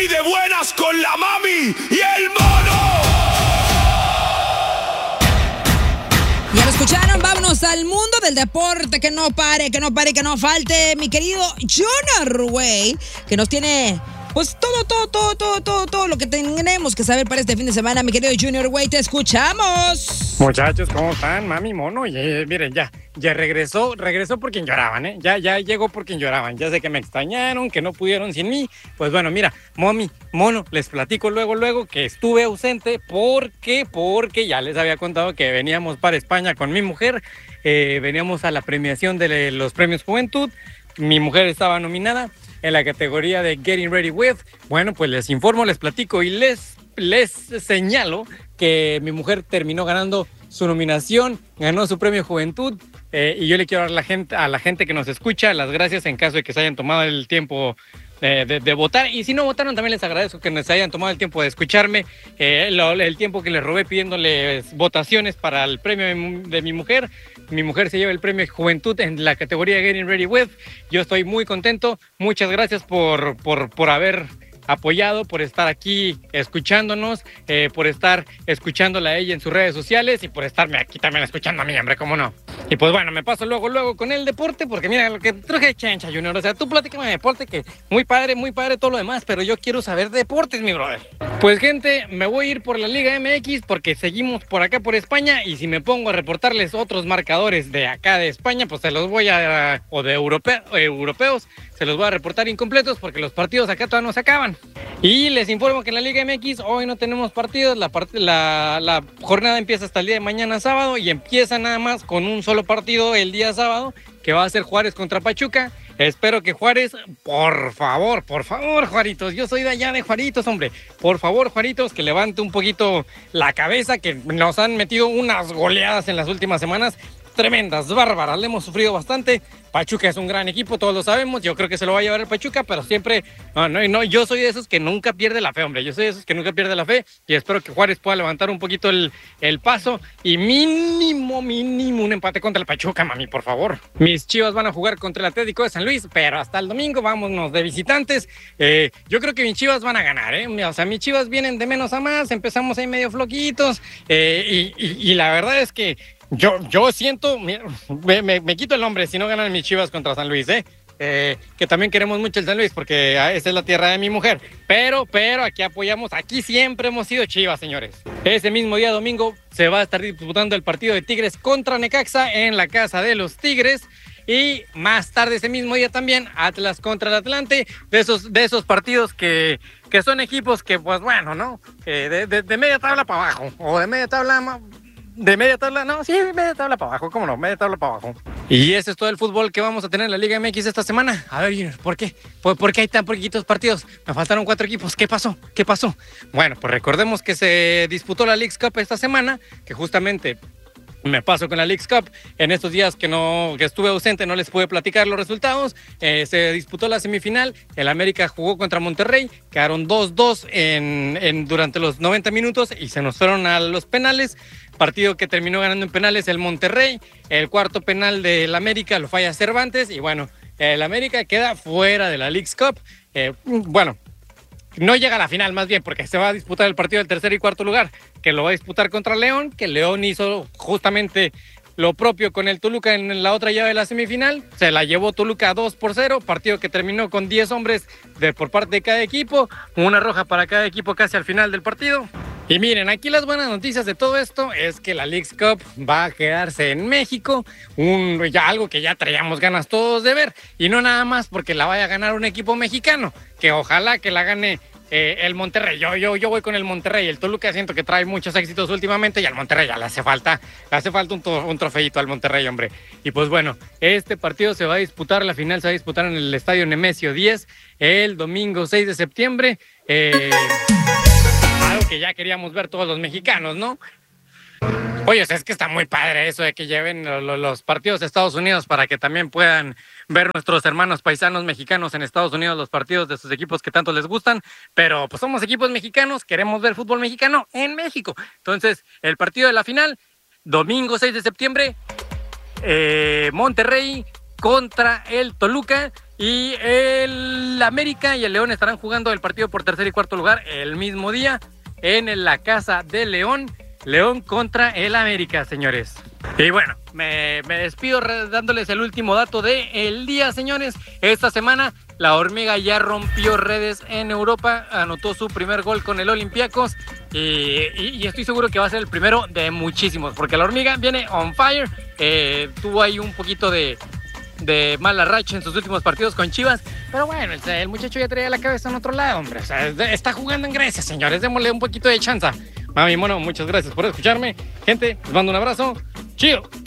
y de buenas con la mami y el mono. Ya lo escucharon, vámonos al mundo del deporte, que no pare, que no pare, que no falte, mi querido Junior, güey, que nos tiene, pues, todo lo que tenemos que saber para este fin de semana, mi querido Junior, güey, te escuchamos. Muchachos, ¿cómo están? Mami, mono, miren, ya regresó por quien lloraban, ¿eh? Ya llegó por quien lloraban, ya sé que me extrañaron, que no pudieron sin mí, pues bueno, mira, mami, mono, les platico luego que estuve ausente, porque ya les había contado que veníamos para España con mi mujer, veníamos a la premiación de los premios Juventud, mi mujer estaba nominada en la categoría de Getting Ready With. Bueno, pues les informo, les platico y les señalo que mi mujer terminó ganando su nominación, ganó su premio Juventud, y yo le quiero dar a la gente que nos escucha las gracias en caso de que se hayan tomado el tiempo de votar, y si no votaron también les agradezco que nos hayan tomado el tiempo de escucharme, el tiempo que les robé pidiéndoles votaciones para el premio de mi mujer. Mi mujer se lleva el premio Juventud en la categoría Getting Ready With. Yo estoy muy contento, muchas gracias por haber apoyado, por estar aquí escuchándonos, por estar escuchándola a ella en sus redes sociales y por estarme aquí también escuchando a mí, hombre, cómo no. Y pues bueno, me paso luego con el deporte, porque mira lo que traje Chencha, Junior. O sea, tú platícame de deporte, que muy padre todo lo demás, pero yo quiero saber deportes, mi brother. Pues gente, me voy a ir por la Liga MX porque seguimos por acá por España, y si me pongo a reportarles otros marcadores de acá de España, pues se los voy o de europeos, se los voy a reportar incompletos porque los partidos acá todavía no se acaban. Y les informo que en la Liga MX hoy no tenemos partidos, la jornada empieza hasta el día de mañana sábado, y empieza nada más con un solo partido el día sábado, que va a ser Juárez contra Pachuca. Espero que Juárez, por favor, Juaritos, yo soy de allá de Juaritos, hombre, por favor, Juaritos, que levante un poquito la cabeza, que nos han metido unas goleadas en las últimas semanas, tremendas, bárbaras, le hemos sufrido bastante. Pachuca es un gran equipo, todos lo sabemos, yo creo que se lo va a llevar el Pachuca, pero siempre, no, yo soy de esos que nunca pierde la fe, hombre, yo soy de esos que nunca pierde la fe, y espero que Juárez pueda levantar un poquito el paso, y mínimo un empate contra el Pachuca, mami, por favor. Mis Chivas van a jugar contra el Atlético de San Luis, pero hasta el domingo vámonos de visitantes. Yo creo que mis Chivas van a ganar, o sea, mis Chivas vienen de menos a más, empezamos ahí medio floquitos, y la verdad es que yo siento, me quito el nombre si no ganan mis Chivas contra San Luis, que también queremos mucho el San Luis porque esa es la tierra de mi mujer, pero aquí apoyamos, aquí siempre hemos sido Chivas, señores. Ese mismo día domingo se va a estar disputando el partido de Tigres contra Necaxa en la casa de los Tigres, y más tarde ese mismo día también Atlas contra el Atlante, de esos partidos que son equipos que, pues bueno, ¿no? De media tabla para abajo, o de media tabla para abajo, ¿cómo no? Media tabla para abajo. Y ese es todo el fútbol que vamos a tener en la Liga MX esta semana. A ver, Junior, ¿por qué? ¿Por qué hay tan poquitos partidos? Me faltaron 4 equipos. ¿Qué pasó? Bueno, pues recordemos que se disputó la Leagues Cup esta semana, que justamente me paso con la Leagues Cup. En estos días que estuve ausente no les pude platicar los resultados. Se disputó la semifinal. El América jugó contra Monterrey. Quedaron 2-2 durante los 90 minutos y se nos fueron a los penales. Partido que terminó ganando en penales el Monterrey. El cuarto penal del América lo falla Cervantes. Y bueno, el América queda fuera de la Leagues Cup. Bueno, no llega a la final más bien, porque se va a disputar el partido del tercer y cuarto lugar, que lo va a disputar contra León, que León hizo justamente lo propio con el Toluca en la otra llave de la semifinal. Se la llevó Toluca 2-0, partido que terminó con 10 hombres por parte de cada equipo, una roja para cada equipo casi al final del partido. Y miren, aquí las buenas noticias de todo esto es que la Leagues Cup va a quedarse en México, algo que ya traíamos ganas todos de ver, y no nada más porque la vaya a ganar un equipo mexicano, que ojalá que la gane el Monterrey. Yo voy con el Monterrey. El Toluca siento que trae muchos éxitos últimamente, y al Monterrey ya le hace falta un trofeito al Monterrey, hombre. Y pues bueno, este partido se va a disputar, la final se va a disputar en el Estadio Nemesio 10 el domingo 6 de septiembre. Algo que ya queríamos ver todos los mexicanos, ¿no? Oye, o sea, es que está muy padre eso de que lleven los partidos de Estados Unidos para que también puedan ver nuestros hermanos paisanos mexicanos en Estados Unidos los partidos de sus equipos que tanto les gustan, pero pues somos equipos mexicanos, queremos ver fútbol mexicano en México. Entonces, el partido de la final, domingo 6 de septiembre, Monterrey contra el Toluca. Y el América y el León estarán jugando el partido por tercer y cuarto lugar el mismo día en la casa de León. León contra el América, señores. Y bueno, me despido dándoles el último dato del día, señores. Esta semana la Hormiga ya rompió redes en Europa, anotó su primer gol con el Olympiacos y estoy seguro que va a ser el primero de muchísimos, porque la Hormiga viene on fire. Tuvo ahí un poquito de mala racha en sus últimos partidos con Chivas, pero bueno, el muchacho ya traía la cabeza en otro lado, hombre. O sea, está jugando en Grecia, señores, démosle un poquito de chanza. Mami Mono, muchas gracias por escucharme. Gente, les mando un abrazo. Chido.